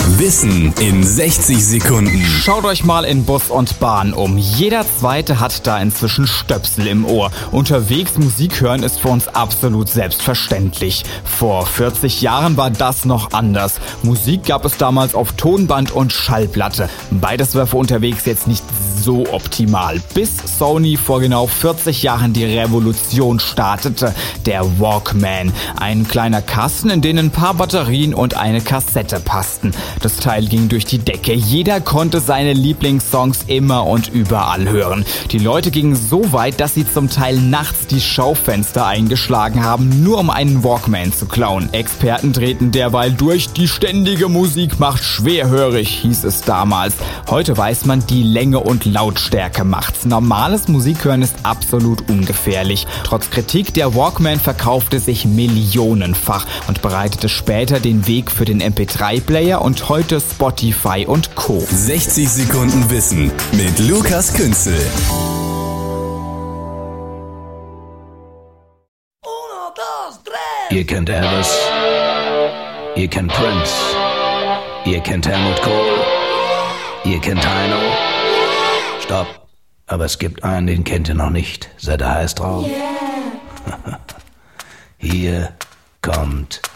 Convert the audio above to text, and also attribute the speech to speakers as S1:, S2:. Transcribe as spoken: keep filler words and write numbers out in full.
S1: Wissen in sechzig Sekunden.
S2: Schaut euch mal in Bus und Bahn um. Jeder Zweite hat da inzwischen Stöpsel im Ohr. Unterwegs Musik hören ist für uns absolut selbstverständlich. Vor vierzig Jahren war das noch anders. Musik gab es damals auf Tonband und Schallplatte. Beides war für unterwegs jetzt nicht so optimal. Bis Sony vor genau vierzig Jahren die Revolution startete. Der Walkman. Ein kleiner Kasten, in den ein paar Batterien und eine Kassette passten. Das Teil ging durch die Decke. Jeder konnte seine Lieblingssongs immer und überall hören. Die Leute gingen so weit, dass sie zum Teil nachts die Schaufenster eingeschlagen haben, nur um einen Walkman zu klauen. Experten drehten derweil durch. Die ständige Musik macht schwerhörig, hieß es damals. Heute weiß man, die Länge und Lautstärke macht's. Normales Musikhören ist absolut ungefährlich. Trotz Kritik, der Walkman verkaufte sich millionenfach und bereitete später den Weg für den M P drei Player und heute Spotify und Co.
S1: sechzig Sekunden Wissen mit Lukas Künzel.
S3: Ihr kennt Elvis, ihr kennt Prince, ihr kennt Helmut Kohl, ihr kennt Heino. Stopp, aber es gibt einen, den kennt ihr noch nicht. Seid ihr heiß drauf?
S4: Yeah.
S3: Hier kommt